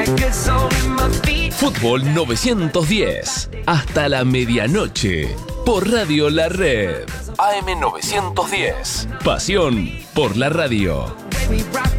Fútbol 910. Hasta la medianoche. Por Radio La Red. AM 910. Pasión por la radio.